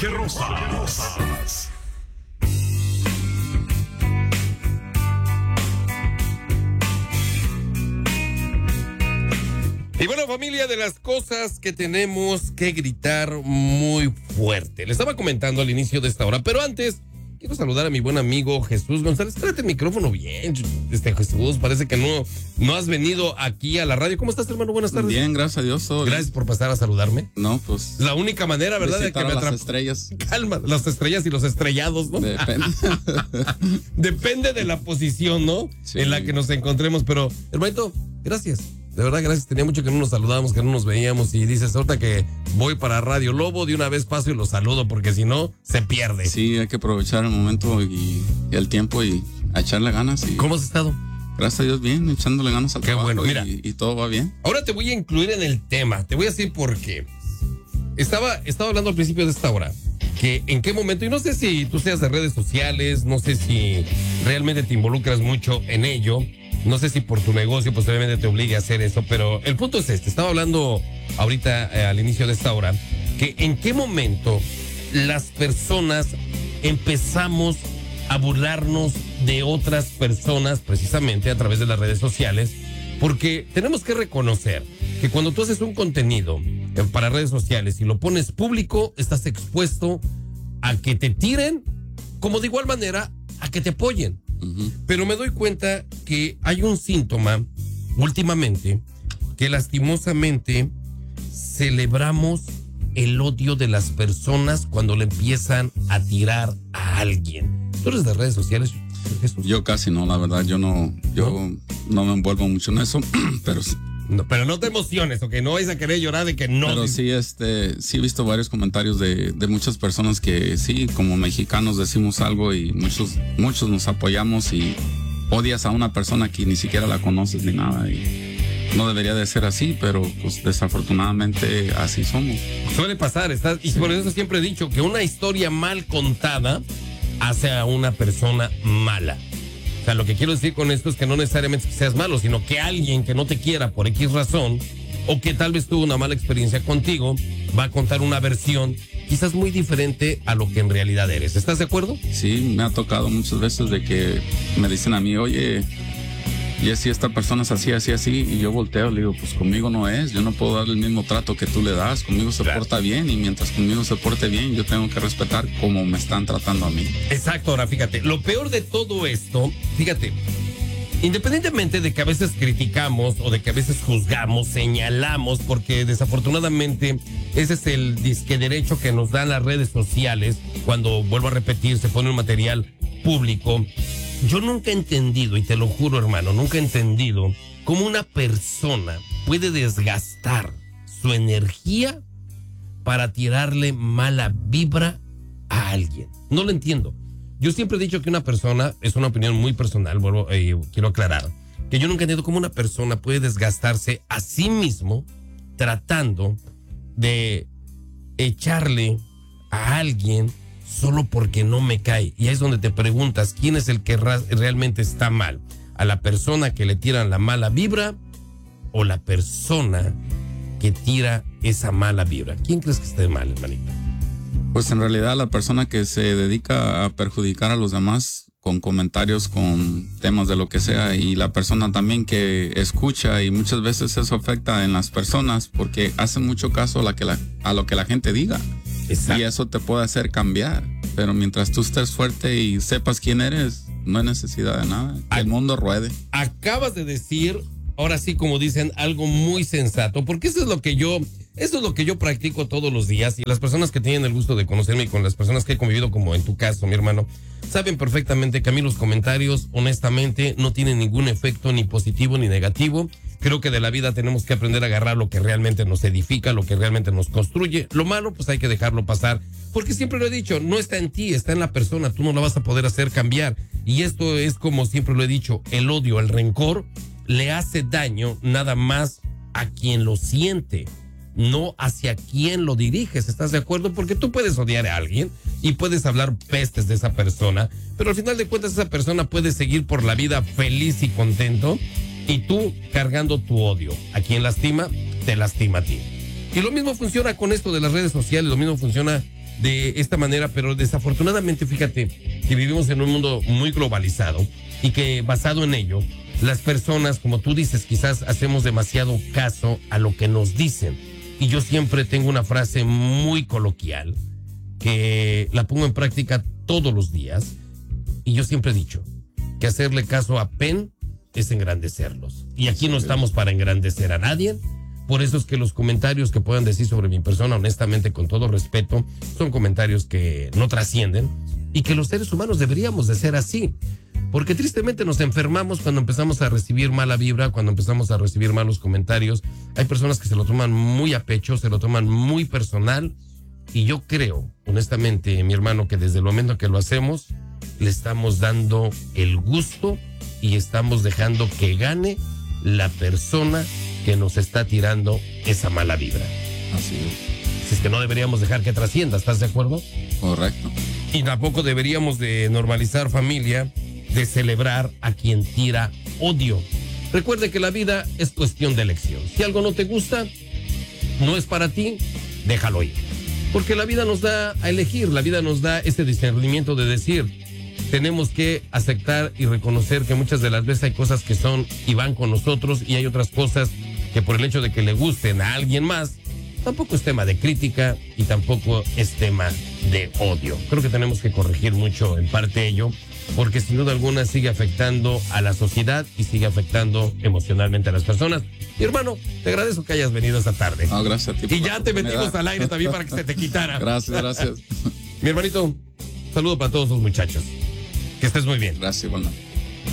Jorge Rosas. Y bueno, familia, de las cosas que tenemos que gritar muy fuerte. Le estaba comentando al inicio de esta hora, pero antes quiero saludar a mi buen amigo Jesús González. Trate el micrófono bien, Jesús. Parece que no has venido aquí a la radio. ¿Cómo estás, hermano? Buenas tardes. Bien, gracias a Dios. Gracias por pasar a saludarme. No, pues. La única manera, ¿verdad? De que me las estrellas. Calma, las estrellas y los estrellados, ¿no? Depende. Depende de la posición, ¿no? Sí. En la que nos encontremos. Pero, hermanito, gracias. De verdad, gracias. Tenía mucho que no nos saludábamos, que no nos veíamos. Y dices, ahorita que voy para Radio Lobo, de una vez paso y lo saludo, porque si no, se pierde. Sí, hay que aprovechar el momento y el tiempo y a echarle ganas. ¿Cómo has estado? Gracias a Dios, bien, echándole ganas al trabajo. Qué bueno, mira. Y todo va bien. Ahora te voy a incluir en el tema. Te voy a decir por qué. Estaba hablando al principio de esta hora, que en qué momento, y no sé si tú seas de redes sociales, no sé si realmente te involucras mucho en ello. No sé si por tu negocio posiblemente te obligue a hacer eso, pero el punto es este. Estaba hablando ahorita al inicio de esta hora, que en qué momento las personas empezamos a burlarnos de otras personas precisamente a través de las redes sociales, porque tenemos que reconocer que cuando tú haces un contenido para redes sociales y lo pones público, estás expuesto a que te tiren, como de igual manera a que te apoyen. Pero me doy cuenta que hay un síntoma últimamente que lastimosamente celebramos el odio de las personas cuando le empiezan a tirar a alguien. ¿Tú eres de redes sociales, Jesús? Yo casi no, la verdad, yo no me envuelvo mucho en eso, pero sí. No, pero no te emociones, ¿ok? No vais a querer llorar de que no. Pero sí, sí he visto varios comentarios de muchas personas que sí, como mexicanos decimos algo y muchos nos apoyamos y odias a una persona que ni siquiera la conoces ni nada y no debería de ser así, pero pues desafortunadamente así somos. Suele pasar, y por eso siempre he dicho que una historia mal contada hace a una persona mala. O sea, lo que quiero decir con esto es que no necesariamente seas malo, sino que alguien que no te quiera por X razón, o que tal vez tuvo una mala experiencia contigo, va a contar una versión quizás muy diferente a lo que en realidad eres. ¿Estás de acuerdo? Sí, me ha tocado muchas veces de que me dicen a mí, oye, y así esta persona es así, y yo volteo, le digo, pues conmigo no es, yo no puedo darle el mismo trato que tú le das, conmigo se porta bien, y mientras conmigo se porte bien, yo tengo que respetar como me están tratando a mí. Exacto, ahora fíjate, lo peor de todo esto, fíjate, independientemente de que a veces criticamos o de que a veces juzgamos, señalamos, porque desafortunadamente ese es el disque derecho que nos dan las redes sociales, cuando, vuelvo a repetir, se pone un material público. Yo nunca he entendido, y te lo juro, hermano, nunca he entendido cómo una persona puede desgastar su energía para tirarle mala vibra a alguien. No lo entiendo. Yo siempre he dicho que una persona, es una opinión muy personal, quiero aclarar, que yo nunca he entendido cómo una persona puede desgastarse a sí mismo tratando de echarle a alguien solo porque no me cae. Y ahí es donde te preguntas, ¿quién es el que realmente está mal? ¿A la persona que le tiran la mala vibra o la persona que tira esa mala vibra? ¿Quién crees que esté mal, hermanito? Pues en realidad la persona que se dedica a perjudicar a los demás con comentarios, con temas de lo que sea, y la persona también que escucha, y muchas veces eso afecta en las personas porque hacen mucho caso a lo que la gente diga. Exacto. Y eso te puede hacer cambiar, pero mientras tú estés fuerte y sepas quién eres, no hay necesidad de nada, que el mundo ruede. Acabas de decir, ahora sí, como dicen, algo muy sensato, porque eso es lo que yo practico todos los días, y las personas que tienen el gusto de conocerme y con las personas que he convivido, como en tu caso, mi hermano, saben perfectamente que a mí los comentarios, honestamente, no tienen ningún efecto ni positivo ni negativo. Creo que de la vida tenemos que aprender a agarrar lo que realmente nos edifica, lo que realmente nos construye. Lo malo, pues hay que dejarlo pasar, porque siempre lo he dicho, no está en ti, está en la persona, tú no la vas a poder hacer cambiar. Y esto es, como siempre lo he dicho, el odio, el rencor, le hace daño nada más a quien lo siente, no hacia quien lo diriges. ¿Estás de acuerdo? Porque tú puedes odiar a alguien y puedes hablar pestes de esa persona, pero al final de cuentas esa persona puede seguir por la vida feliz y contento, y tú cargando tu odio. A quien lastima, te lastima a ti. Y lo mismo funciona con esto de las redes sociales, lo mismo funciona de esta manera, pero desafortunadamente fíjate que vivimos en un mundo muy globalizado y que basado en ello, las personas, como tú dices, quizás hacemos demasiado caso a lo que nos dicen. Y yo siempre tengo una frase muy coloquial que la pongo en práctica todos los días. Y yo siempre he dicho que hacerle caso a Penn es engrandecerlos. Y aquí no estamos para engrandecer a nadie. Por eso es que los comentarios que puedan decir sobre mi persona, honestamente, con todo respeto, son comentarios que no trascienden y que los seres humanos deberíamos de ser así. Porque tristemente nos enfermamos cuando empezamos a recibir mala vibra, cuando empezamos a recibir malos comentarios. Hay personas que se lo toman muy a pecho, se lo toman muy personal. Y yo creo, honestamente, mi hermano, que desde el momento que lo hacemos, le estamos dando el gusto y estamos dejando que gane la persona que nos está tirando esa mala vibra. Así es. Si es que no deberíamos dejar que trascienda, ¿estás de acuerdo? Correcto. Y tampoco deberíamos de normalizar, familia, de celebrar a quien tira odio. Recuerde que la vida es cuestión de elección. Si algo no te gusta, no es para ti, déjalo ir. Porque la vida nos da a elegir, la vida nos da ese discernimiento de decir, tenemos que aceptar y reconocer que muchas de las veces hay cosas que son y van con nosotros y hay otras cosas que por el hecho de que le gusten a alguien más, tampoco es tema de crítica y tampoco es tema de odio. Creo que tenemos que corregir mucho en parte ello, porque sin duda alguna sigue afectando a la sociedad y sigue afectando emocionalmente a las personas. Mi hermano, te agradezco que hayas venido esta tarde. No, gracias a ti. Y ya te metimos al aire también para que se te quitara. Gracias. Mi hermanito, saludo para todos los muchachos. Que estés muy bien. Gracias, bueno.